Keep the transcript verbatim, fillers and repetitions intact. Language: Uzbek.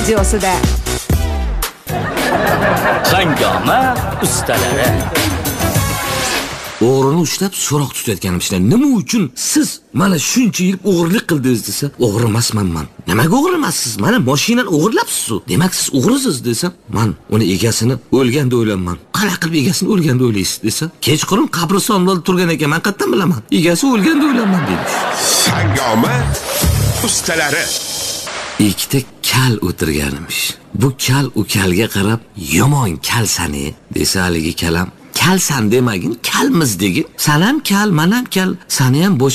radiosida. Hangoma ustalari. O'g'rini ushlab so'roq tutayotganimizda nima uchun siz mana shuncha yil o'g'irlik qildingiz desa, o'g'ri emasman men. Nimaga o'g'ri emassiz? Mana mashinani o'g'irlabsiz-ku. Demak siz o'g'risiz desam, men uni egasini o'lganda o'ylayman. Qanaqa qilib egasini o'lganda o'ylaysiz desa, kechqurun qabristonda turgan ekan, men qayerdan bilaman? Egasi o'lganda o'ylayman deydi. Hangoma ustalari. Ikkita kal o'tirganmish. Bu kal u kalga qarab, "Yomon kalsani" desa, haligi kalam kalsan demagin, kalmiz degin. Sanam kal, manam kal, sani ham